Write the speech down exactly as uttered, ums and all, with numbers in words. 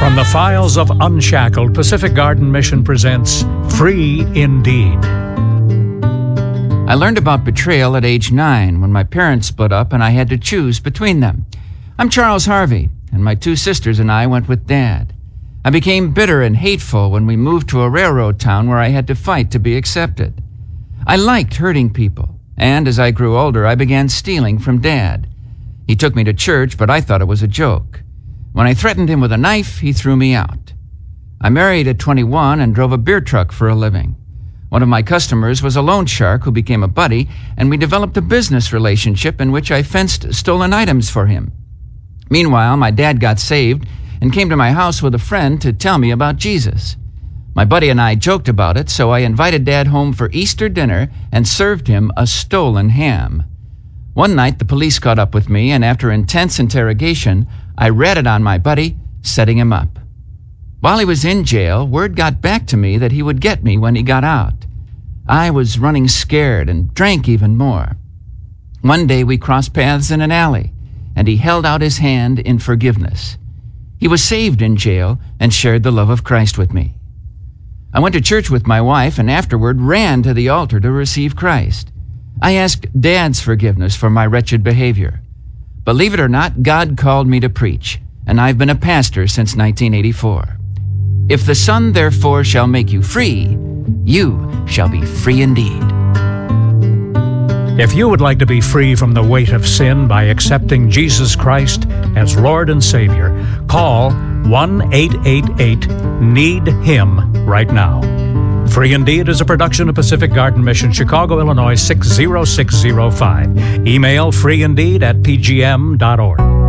From the files of Unshackled, Pacific Garden Mission presents Free Indeed. I learned about betrayal at age nine when my parents split up and I had to choose between them. I'm Charles Harvey, and my two sisters and I went with Dad. I became bitter and hateful when we moved to a railroad town where I had to fight to be accepted. I liked hurting people, and as I grew older, I began stealing from Dad. He took me to church, but I thought it was a joke. When I threatened him with a knife, he threw me out. I married at twenty-one and drove a beer truck for a living. One of my customers was a loan shark who became a buddy, and we developed a business relationship in which I fenced stolen items for him. Meanwhile, my dad got saved and came to my house with a friend to tell me about Jesus. My buddy and I joked about it, so I invited Dad home for Easter dinner and served him a stolen ham. One night, the police caught up with me, and after intense interrogation, I ratted on my buddy, setting him up. While he was in jail, word got back to me that he would get me when he got out. I was running scared and drank even more. One day we crossed paths in an alley, and he held out his hand in forgiveness. He was saved in jail and shared the love of Christ with me. I went to church with my wife and afterward ran to the altar to receive Christ. I asked Dad's forgiveness for my wretched behavior. Believe it or not, God called me to preach, and I've been a pastor since nineteen eighty-four. If the Son therefore shall make you free, you shall be free indeed. If you would like to be free from the weight of sin by accepting Jesus Christ as Lord and Savior, call one eight eight eight need him right now. Free Indeed is a production of Pacific Garden Mission, Chicago, Illinois six zero six zero five. Email freeindeed at p g m dot org.